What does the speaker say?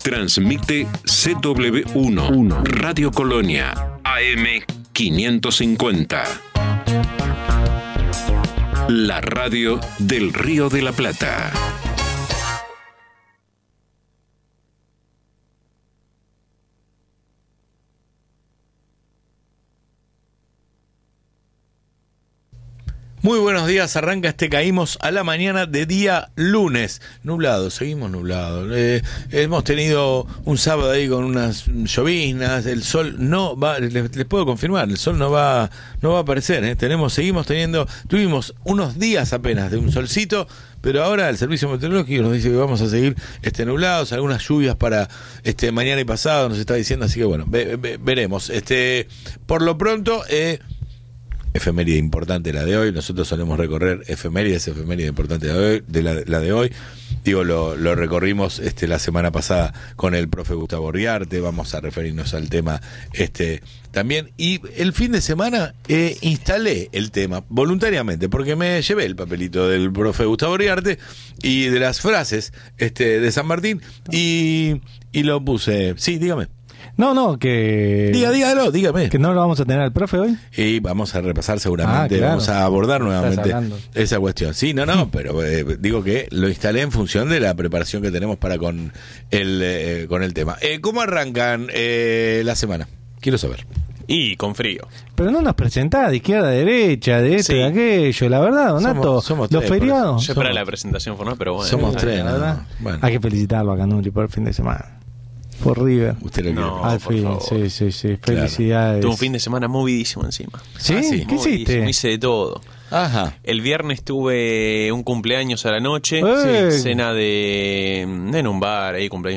Transmite CW1, Radio Colonia, AM 550. La radio del Río de la Plata. Muy buenos días, arranca Caímos a la mañana de día lunes. Nublado, seguimos nublados. Hemos tenido un sábado ahí con unas lloviznas, el sol no va, les puedo confirmar, el sol no va a aparecer. Tuvimos unos días apenas de un solcito, pero ahora el servicio meteorológico nos dice que vamos a seguir nublados, algunas lluvias para mañana y pasado, nos está diciendo, así que bueno, veremos. Por lo pronto, efeméride importante la de hoy. Nosotros solemos recorrer efeméride importante la de hoy. Digo, lo recorrimos la semana pasada con el profe Gustavo Riarte. Vamos a referirnos al tema también. Y el fin de semana instalé el tema voluntariamente, porque me llevé el papelito del profe Gustavo Riarte y de las frases de San Martín y lo puse. Sí, dígame. No, que... Dígame. ¿Que no lo vamos a tener al profe hoy? Y vamos a repasar seguramente, claro. Vamos a abordar nuevamente esa cuestión. Sí, pero digo que lo instalé en función de la preparación que tenemos para con el tema. ¿Cómo arrancan la semana? Quiero saber. Y con frío. Pero no nos presentás de izquierda a derecha, de esto, de aquello. La verdad, Donato, somos los feriados... Yo esperaba la presentación formal, pero bueno. Somos tres, la verdad. Bueno. Hay que felicitarlo a Canuli por el fin de semana. Por River. Usted lo quiere. Al fin, sí. Felicidades. Tuve un fin de semana movidísimo encima. ¿Sí? Sí. ¿Qué hiciste? Hice de todo. Ajá. El viernes tuve un cumpleaños a la noche. Sí. Cena en un bar, ahí cumpleaños